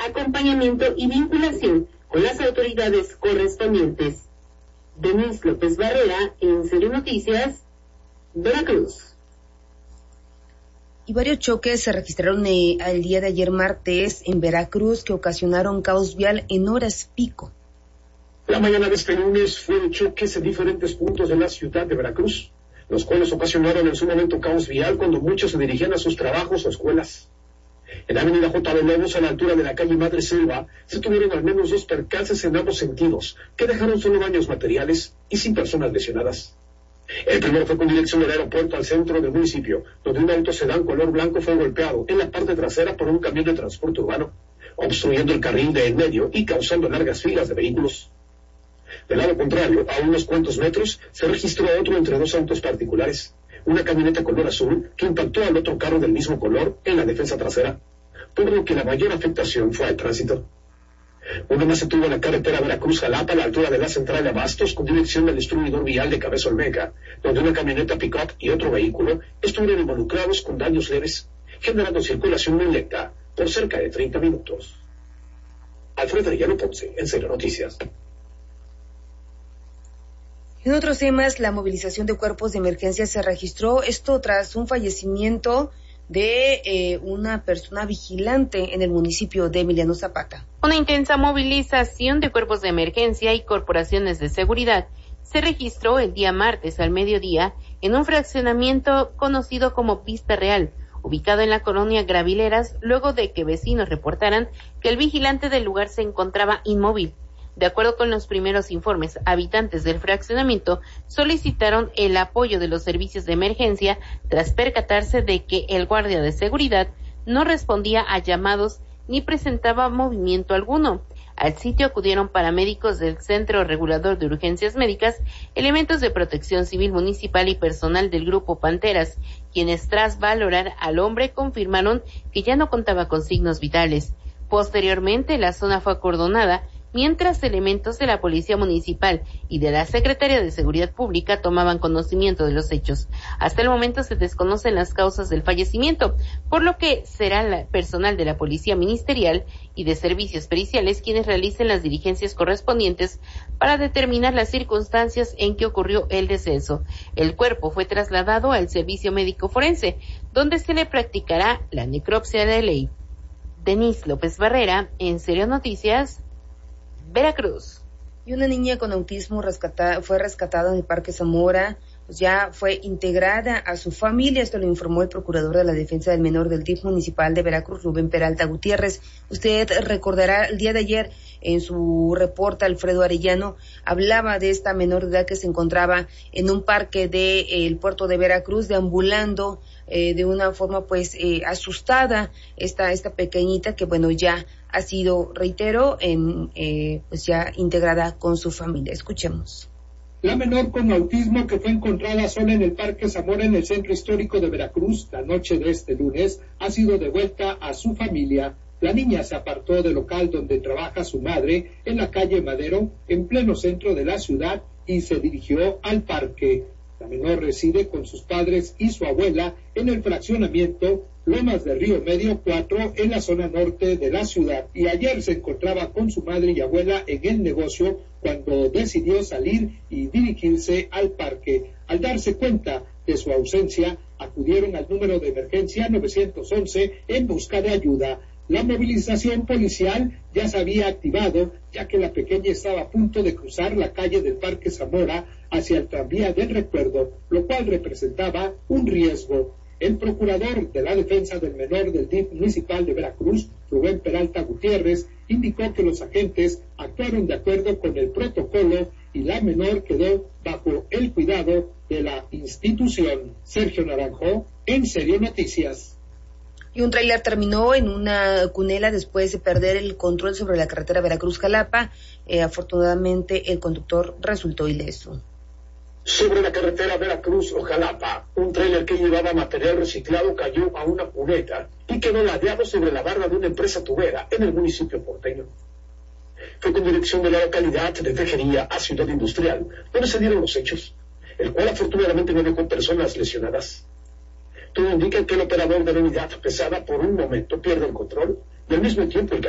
acompañamiento y vinculación con las autoridades correspondientes. Denise López Barrera, en Serio Noticias, Veracruz. Y varios choques se registraron el día de ayer martes en Veracruz que ocasionaron caos vial en horas pico. La mañana de este lunes fueron choques en diferentes puntos de la ciudad de Veracruz, los cuales ocasionaron en su momento caos vial cuando muchos se dirigían a sus trabajos o escuelas. En la avenida J. de Lobos, a la altura de la calle Madre Selva, se tuvieron al menos 2 percances en ambos sentidos, que dejaron solo daños materiales y sin personas lesionadas. El primero fue con dirección del aeropuerto al centro del municipio, donde un auto sedán color blanco fue golpeado en la parte trasera por un camión de transporte urbano, obstruyendo el carril de en medio y causando largas filas de vehículos. Del lado contrario, a unos cuantos metros, se registró otro entre 2 autos particulares, una camioneta color azul que impactó al otro carro del mismo color en la defensa trasera, por lo que la mayor afectación fue al tránsito. Uno más se tuvo en la carretera Veracruz-Jalapa a la altura de la central de Abastos con dirección del distribuidor vial de Cabeza Olmeca, donde una camioneta pick-up y otro vehículo estuvieron involucrados con daños leves, generando circulación muy lenta por cerca de 30 minutos. Alfredo Arellano Ponce, en Serio Noticias. En otros temas, la movilización de cuerpos de emergencia se registró, esto tras un fallecimiento de una persona vigilante en el municipio de Emiliano Zapata. Una intensa movilización de cuerpos de emergencia y corporaciones de seguridad se registró el día martes al mediodía en un fraccionamiento conocido como Pista Real, ubicado en la colonia Gravileras, luego de que vecinos reportaran que el vigilante del lugar se encontraba inmóvil. De acuerdo con los primeros informes, habitantes del fraccionamiento solicitaron el apoyo de los servicios de emergencia tras percatarse de que el guardia de seguridad no respondía a llamados ni presentaba movimiento alguno. Al sitio acudieron paramédicos del Centro Regulador de Urgencias Médicas, elementos de Protección Civil Municipal y personal del Grupo Panteras, quienes tras valorar al hombre confirmaron que ya no contaba con signos vitales. Posteriormente, la zona fue acordonada, mientras elementos de la Policía Municipal y de la Secretaría de Seguridad Pública tomaban conocimiento de los hechos. Hasta el momento se desconocen las causas del fallecimiento, por lo que será el personal de la Policía Ministerial y de Servicios Periciales quienes realicen las diligencias correspondientes para determinar las circunstancias en que ocurrió el deceso. El cuerpo fue trasladado al Servicio Médico Forense, donde se le practicará la necropsia de ley. Denise López Barrera, en Serio Noticias, Veracruz. Y una niña con autismo fue rescatada en el Parque Zamora, pues ya fue integrada a su familia. Esto lo informó el procurador de la defensa del menor del DIF municipal de Veracruz, Rubén Peralta Gutiérrez. Usted recordará, el día de ayer en su reporte, Alfredo Arellano hablaba de esta menor de edad que se encontraba en un parque del puerto de Veracruz, deambulando de una forma pues asustada, esta pequeñita que bueno ya ha sido, reitero, pues ya integrada con su familia. Escuchemos. La menor con autismo que fue encontrada sola en el Parque Zamora en el centro histórico de Veracruz la noche de este lunes ha sido devuelta a su familia. La niña se apartó del local donde trabaja su madre en la calle Madero, en pleno centro de la ciudad, y se dirigió al parque. La menor reside con sus padres y su abuela en el fraccionamiento Lomas de Río Medio 4 en la zona norte de la ciudad, y ayer se encontraba con su madre y abuela en el negocio cuando decidió salir y dirigirse al parque. Al darse cuenta de su ausencia, acudieron al número de emergencia 911 en busca de ayuda. La movilización policial ya se había activado, ya que la pequeña estaba a punto de cruzar la calle del Parque Zamora hacia el tranvía del Recuerdo, lo cual representaba un riesgo. El procurador de la defensa del menor del DIF municipal de Veracruz, Rubén Peralta Gutiérrez, indicó que los agentes actuaron de acuerdo con el protocolo y la menor quedó bajo el cuidado de la institución. Sergio Naranjo, en Serio Noticias. Y un tráiler terminó en una cunela después de perder el control sobre la carretera Veracruz-Jalapa. Afortunadamente el conductor resultó ileso. Sobre la carretera Veracruz-Jalapa, un tráiler que llevaba material reciclado cayó a una cuneta y quedó ladeado sobre la barda de una empresa tubera en el municipio porteño. Fue con dirección de la localidad de Tejería a Ciudad Industrial, donde se dieron los hechos, el cual afortunadamente no dejó personas lesionadas. Todo indica que el operador de la unidad pesada por un momento pierde el control y al mismo tiempo el